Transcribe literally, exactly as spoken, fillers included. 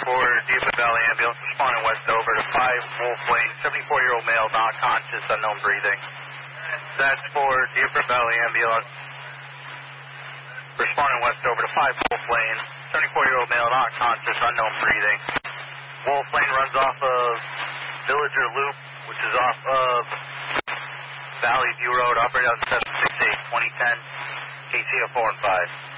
for Deerfoot Valley Ambulance, responding west over to five Wolf Lane, seventy-four-year-old male, not conscious, unknown breathing. That's for Deerfoot Valley Ambulance, responding west over to five Wolf Lane, seventy-four-year-old male, not conscious, unknown breathing. Wolf Lane runs off of Villager Loop, which is off of Valley View Road, operated on seven six eight, twenty ten, K C O four and five.